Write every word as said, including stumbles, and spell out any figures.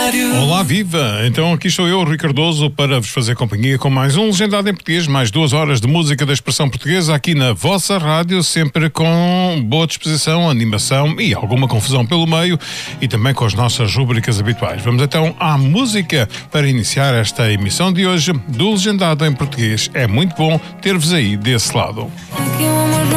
Olá, viva! Então aqui estou eu, Rui Cardoso, para vos fazer companhia com mais um Legendado em Português, mais duas horas de música da expressão portuguesa aqui na vossa rádio, sempre com boa disposição, animação e alguma confusão pelo meio e também com as nossas rubricas habituais. Vamos então à música para iniciar esta emissão de hoje do Legendado em Português. É muito bom ter-vos aí desse lado. Aqui o amor